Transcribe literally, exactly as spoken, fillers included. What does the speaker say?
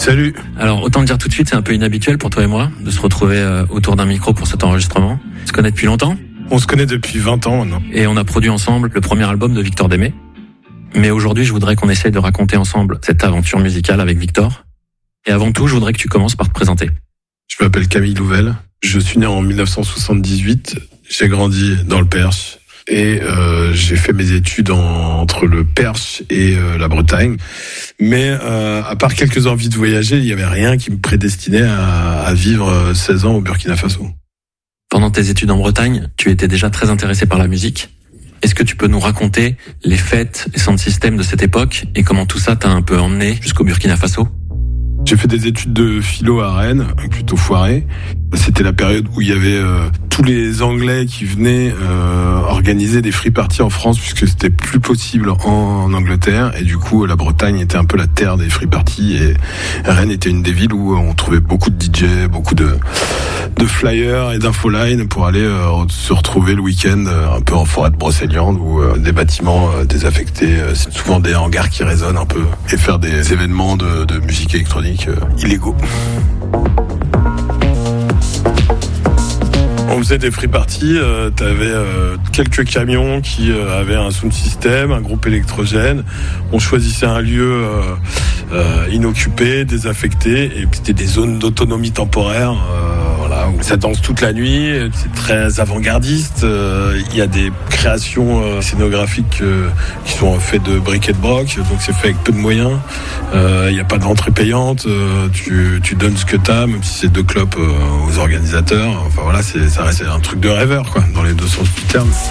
Salut. Alors, autant te dire tout de suite, c'est un peu inhabituel pour toi et moi de se retrouver euh, autour d'un micro pour cet enregistrement. On se connaît depuis longtemps. On se connaît depuis vingt ans maintenant. Et on a produit ensemble le premier album de Victor Démé. Mais aujourd'hui, je voudrais qu'on essaye de raconter ensemble cette aventure musicale avec Victor. Et avant tout, je voudrais que tu commences par te présenter. Je m'appelle Camille Louvel. Je suis né en dix-neuf cent soixante-dix-huit. J'ai grandi dans le Perche. Et euh, j'ai fait mes études en, entre le Perche et euh, la Bretagne. Mais euh, à part quelques envies de voyager, il n'y avait rien qui me prédestinait à, à vivre seize ans au Burkina Faso. Pendant tes études en Bretagne, tu étais déjà très intéressé par la musique. Est-ce que tu peux nous raconter les fêtes, les sound systems de cette époque et comment tout ça t'a un peu emmené jusqu'au Burkina Faso ? J'ai fait des études de philo à Rennes, plutôt foiré. C'était la période où il y avait euh, tous les Anglais qui venaient euh, organiser des free parties en France puisque c'était plus possible en, en Angleterre. Et du coup, la Bretagne était un peu la terre des free parties et Rennes était une des villes où on trouvait beaucoup de D J, beaucoup de, de flyers et d'infolines pour aller euh, se retrouver le week-end euh, un peu en forêt de Brocéliande ou euh, des bâtiments euh, désaffectés, euh, c'est souvent des hangars qui résonnent un peu et faire des événements de, de musique électronique euh, illégaux. On faisait des free parties, euh, t'avais euh, quelques camions qui euh, avaient un sound system, un groupe électrogène. On choisissait un lieu euh, euh, inoccupé, désaffecté, et puis c'était des zones d'autonomie temporaire. Euh, voilà, où ça danse toute la nuit, c'est très avant-gardiste. Il euh, y a des créations euh, scénographiques euh, qui sont faites de briques et de broc, donc c'est fait avec peu de moyens. Il euh, n'y a pas d'entrée payante, euh, tu, tu donnes ce que t'as, même si c'est deux clopes euh, aux organisateurs. Enfin voilà, c'est, ça reste un truc de rêveur, quoi, dans les deux sens du terme.